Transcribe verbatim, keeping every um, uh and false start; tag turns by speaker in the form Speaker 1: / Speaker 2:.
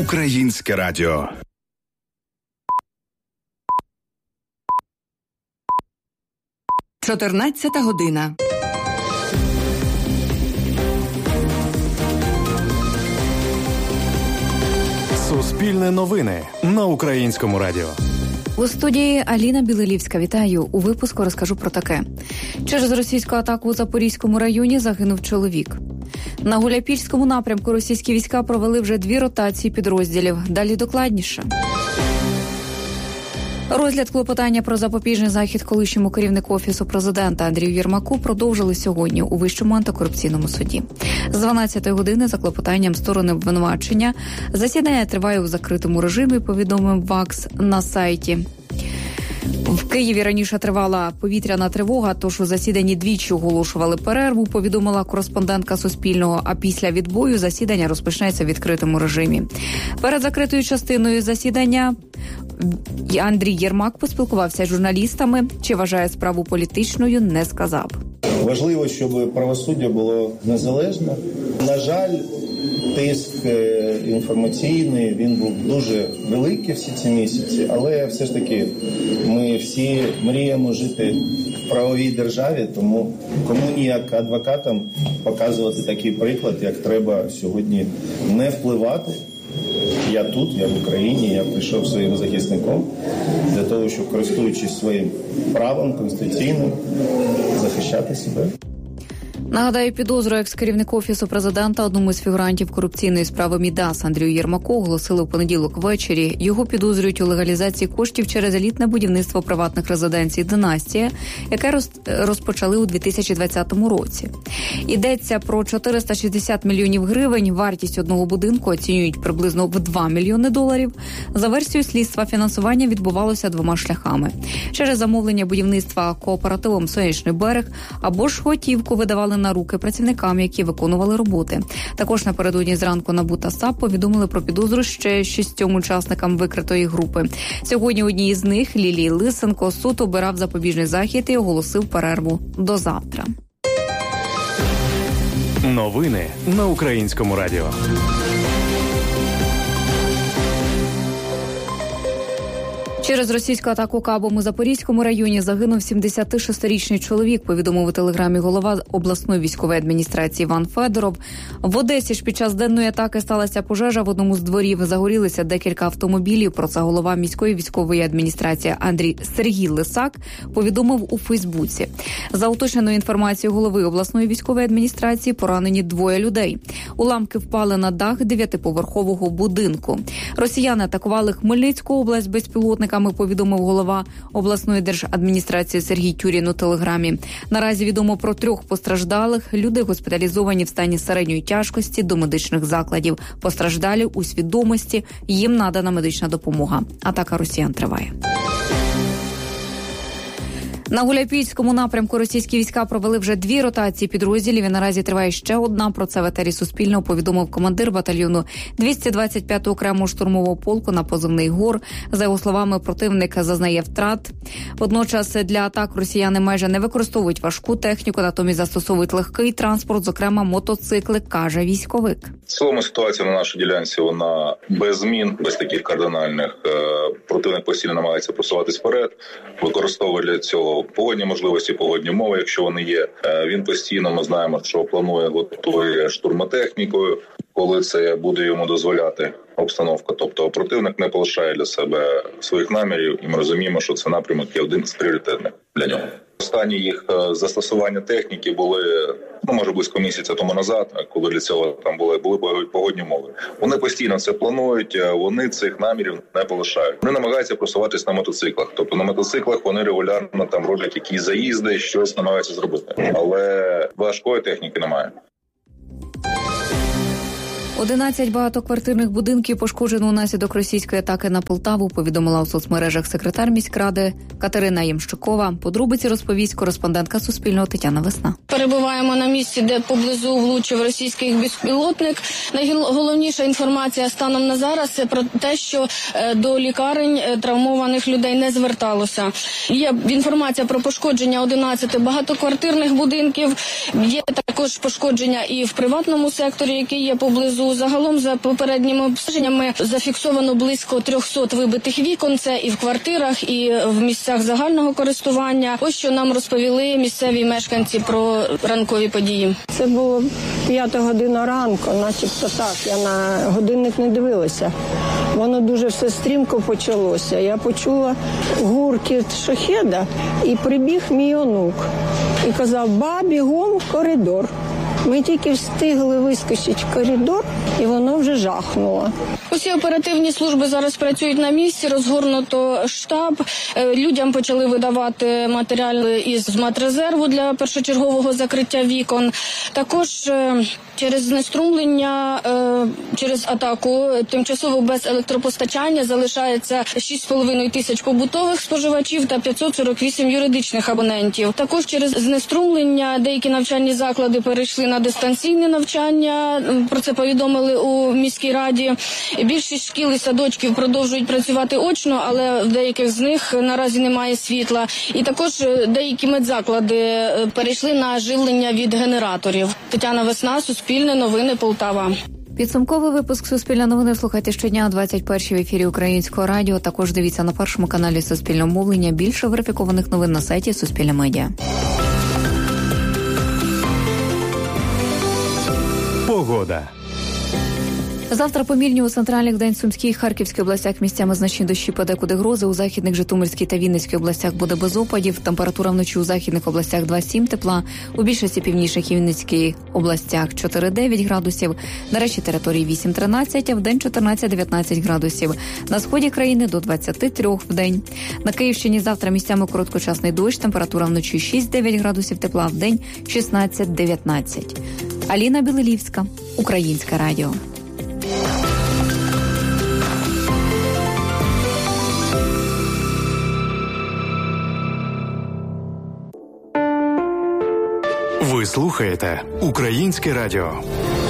Speaker 1: Українське радіо.
Speaker 2: чотирнадцята година.
Speaker 3: Суспільне новини на Українському радіо.
Speaker 4: У студії Аліна Білилівська. Вітаю. У випуску розкажу про таке. Через російську атаку у Запорізькому районі загинув чоловік. На Гуляйпільському напрямку російські війська провели вже дві ротації підрозділів. Далі докладніше. Розгляд клопотання про запобіжний захід колишньому керівнику Офісу президента Андрію Єрмаку продовжили сьогодні у Вищому антикорупційному суді. З дванадцятої години за клопотанням сторони обвинувачення засідання триває у закритому режимі, повідомив ВАКС на сайті. В Києві раніше тривала повітряна тривога, тож у засіданні двічі оголошували перерву, повідомила кореспондентка Суспільного, а після відбою засідання розпочнеться в відкритому режимі. Перед закритою частиною засідання Андрій Єрмак поспілкувався з журналістами, чи вважає справу політичною, не сказав.
Speaker 5: Важливо, щоб правосуддя було незалежне. На жаль, тиск інформаційний, він був дуже великий всі ці місяці, але все ж таки ми всі мріємо жити в правовій державі, тому кому ніяк адвокатам показувати такий приклад, як треба сьогодні не впливати. Я тут, я в Україні, я прийшов своїм захисником для того, щоб, користуючись своїм правом конституційним, захищати себе.
Speaker 4: Нагадаю, підозру екс-керівнику Офісу президента, одному з фігурантів корупційної справи Мідас Андрію Єрмаку оголосили в понеділок ввечері. Його підозрюють у легалізації коштів через елітне будівництво приватних резиденцій «Династія», яке розпочали у дві тисячі двадцятому році. Йдеться про чотириста шістдесят мільйонів гривень. Вартість одного будинку оцінюють приблизно в два мільйони доларів. За версією слідства, фінансування відбувалося двома шляхами. Через замовлення будівництва кооперативом «Сонячний берег» або ж готівку видавали на руки працівникам, які виконували роботи. Також напередодні зранку НАБУ та САП повідомили про підозру ще шістьом учасникам викритої групи. Сьогодні одній із них, Лілії Лисенко, суд обирав запобіжний захід і оголосив перерву до завтра.
Speaker 3: Новини на Українському радіо.
Speaker 4: Через російську атаку кабом у Запорізькому районі загинув сімдесятишестирічний чоловік, повідомив у телеграмі голова обласної військової адміністрації Іван Федоров. В Одесі ж під час денної атаки сталася пожежа в одному з дворів. Загорілися декілька автомобілів. Про це голова міської військової адміністрації Андрій Сергій Лисак повідомив у Фейсбуці. За уточненою інформацією голови обласної військової адміністрації, поранені двоє людей. Уламки впали на дах дев'ятиповерхового будинку. Росіяни атакували Хмельницьку область безпілотниками, повідомив голова обласної держадміністрації Сергій Тюрін у телеграмі. Наразі відомо про трьох постраждалих. Люди госпіталізовані в стані середньої тяжкості до медичних закладів. Постраждалі у свідомості, їм надана медична допомога. Атака росіян триває. На Гуляйпільському напрямку російські війська провели вже дві ротації підрозділів і наразі триває ще одна. Про це в етері Суспільного повідомив командир батальйону двісті двадцять п'ятого окремого штурмового полку на позивний «Гор». За його словами, противник зазнає втрат. Водночас для атак росіяни майже не використовують важку техніку, натомість застосовують легкий транспорт, зокрема мотоцикли, каже військовик.
Speaker 6: В цілому ситуація на нашій ділянці, вона без змін, без таких кардинальних. Противник постійно намагається просуватись вперед, використовує для цього погодні можливості, погодні умови, якщо вони є. Він постійно, ми знаємо, що планує, готує штурмотехнікою, коли це буде йому дозволяти обстановка. Тобто противник не полишає для себе своїх намірів, і ми розуміємо, що це напрямок є один з пріоритетних для нього. Останні їх застосування техніки були, ну, може, близько місяця тому назад, коли для цього там були, були погодні умови. Вони постійно це планують, вони цих намірів не полишають. Вони намагаються просуватись на мотоциклах. Тобто на мотоциклах вони регулярно там роблять якісь заїзди, щось намагаються зробити. Але важкої техніки немає.
Speaker 4: одинадцять багатоквартирних будинків пошкоджено унаслідок російської атаки на Полтаву, повідомила у соцмережах секретар міськради Катерина Ємщикова. Подробиці розповість кореспондентка Суспільного Тетяна Весна.
Speaker 7: Перебуваємо на місці, де поблизу влучив російський безпілотник. Найголовніша інформація станом на зараз – це про те, що до лікарень травмованих людей не зверталося. Є інформація про пошкодження одинадцяти багатоквартирних будинків. Є також пошкодження і в приватному секторі, який є поблизу. поблизу. Загалом, за попередніми обстеженнями, зафіксовано близько триста вибитих вікон. Це і в квартирах, і в місцях загального користування. Ось що нам розповіли місцеві мешканці про ранкові події.
Speaker 1: Це було п'ята година ранку, начебто так. Я на годинник не дивилася. Воно дуже все стрімко почалося. Я почула гуркіт шахеда і прибіг мій онук. І казав: ба, бігом в коридор. Ми тільки встигли вискочити в коридор, і воно вже жахнуло.
Speaker 7: Усі оперативні служби зараз працюють на місці, розгорнуто штаб. Людям почали видавати матеріали із матрезерву для першочергового закриття вікон. Також через знеструмлення, через атаку тимчасово без електропостачання залишається шість з половиною тисяч побутових споживачів та п'ятсот сорок вісім юридичних абонентів. Також через знеструмлення деякі навчальні заклади перейшли на дистанційне навчання. Про це повідомили у міській раді. Більшість шкіл і садочків продовжують працювати очно, але в деяких з них наразі немає світла. І також деякі медзаклади перейшли на живлення від генераторів. Тетяна Весна, Суспільне новини, Полтава.
Speaker 4: Підсумковий випуск «Суспільне новини» слухайте щодня о двадцять першій в ефірі Українського радіо. Також дивіться на першому каналі Суспільного мовлення. Більше верифікованих новин на сайті Суспільне медіа.
Speaker 3: Погода.
Speaker 4: Завтра помірні у центральних, День Сумській і Харківській областях місцями значні дощі, подекуди грози. У західних, Житомирській та Вінницькій областях буде без опадів. Температура вночі у західних областях два-сім тепла, у більшості північних і Вінницькій областях чотири-дев'ять градусів, на решті території вісім-тринадцять, а в день чотирнадцять-дев'ятнадцять градусів. На сході країни до двадцять три в день. На Київщині завтра місцями короткочасний дощ, температура вночі шість-дев'ять градусів тепла, в день шістнадцять-дев'ятнадцять. Аліна Білилівська, Українське радіо.
Speaker 3: Ви слухаєте Українське радіо.